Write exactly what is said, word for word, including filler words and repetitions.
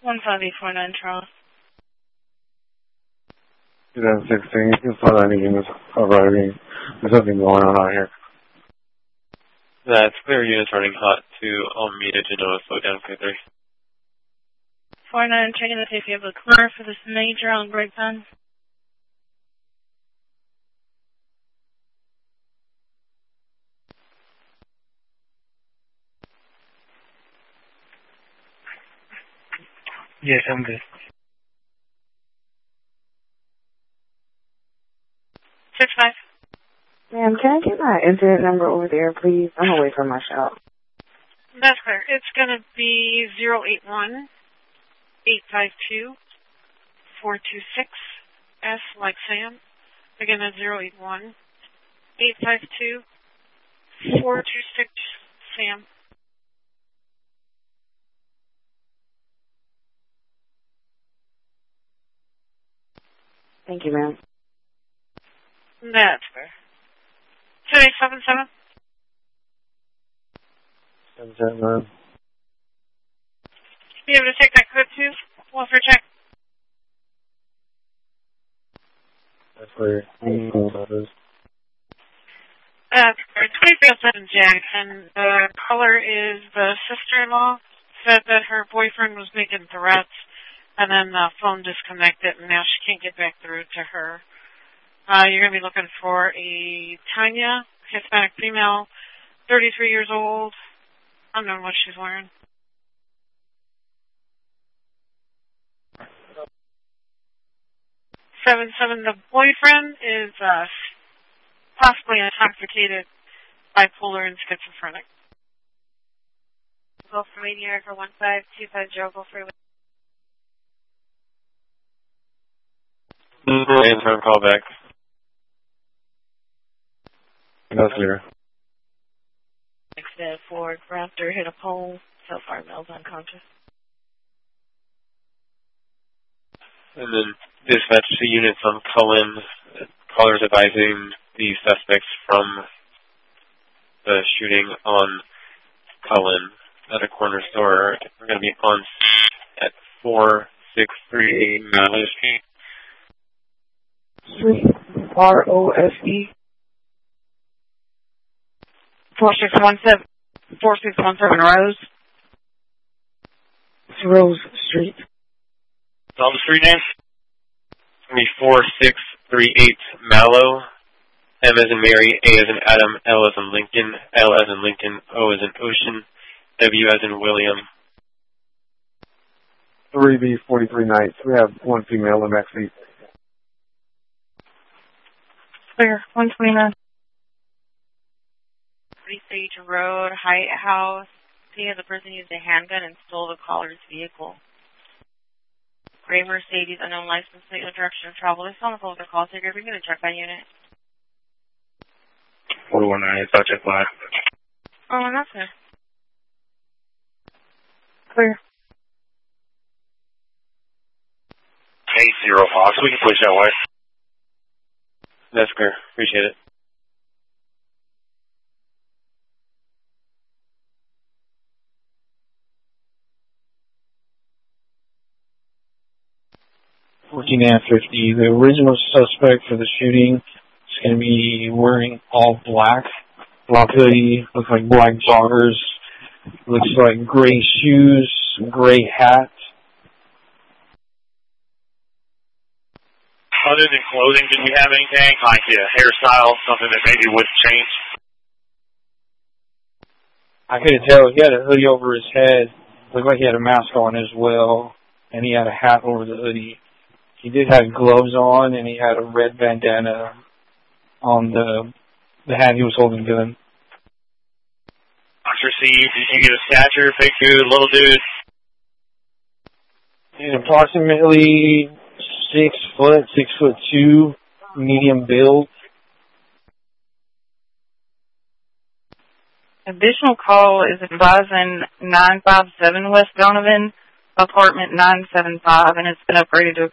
one five eight four nine Charles. twenty sixteen, you can find any units arriving. There's something going on out here. That's clear. Units running hot to Alameda, Genoa, slow down, clear three. four nine, checking the safety of the car for this major on Grapevine. Yes, I'm good. six five. Ma'am, can I get my internet number over there, please? I'm away from my shop. That's clear. It's going to be zero eight one eight five two four two six S like Sam. Again, that's zero eight one eight five two four two six Sam. Thank you, ma'am. That's fair. two eight seven seven. seven seven nine. Be able to take that code too? Welfare check. That's clear. Mm-hmm. Uh, twenty-three oh seven Jack, and the caller is the sister-in-law. Said that her boyfriend was making threats, and then the phone disconnected, and now she can't get back through to her. Uh, you're going to be looking for a Tanya, Hispanic female, thirty-three years old. I don't know what she's wearing. Seven seven. The boyfriend is uh, possibly intoxicated, bipolar, and schizophrenic. Go for media for one five two five zero. Go for Answer call back. That's clear. Next day, Ford Raptor hit a pole. So far, male's unconscious. And then dispatch to units on Cullen. Callers advising the suspects from the shooting on Cullen at a corner store. We're going to be on at four six three eight Malice Street. Street, R O S E. four six one seven, four six one seven Rose. It's Rose Street. All the street names? It's going to be four six three eight Mallow. M as in Mary, A as in Adam, L as in Lincoln, L as in Lincoln, O as in Ocean, W as in William. three B forty-three nights. We have one female in the back seat. Clear, one twenty-nine. Sage Road, Hyatt House. See the person used a handgun and stole the caller's vehicle. Gray Mercedes, unknown license plate, no direction of travel. They saw the phone with their call taker. We're going to check by unit. four one nine, subject line. Oh, and that's it. Clear. eight zero Fox, we can push that way. That's clear. Appreciate it. fourteen and fifty. The original suspect for the shooting is going to be wearing all black. Black hoodie, looks like black joggers, looks like gray shoes, gray hat. Other than clothing, did we have anything like a hairstyle, something that maybe wouldn't change? I couldn't tell. He had a hoodie over his head. Looked like he had a mask on as well, and he had a hat over the hoodie. He did have gloves on, and he had a red bandana on the the hand he was holding the gun. Box received. Did you get a stature, big dude, little dude? He's approximately six foot, six foot two, medium build. Additional call is advising nine five seven West Donovan, apartment nine seven five, and it's been upgraded to a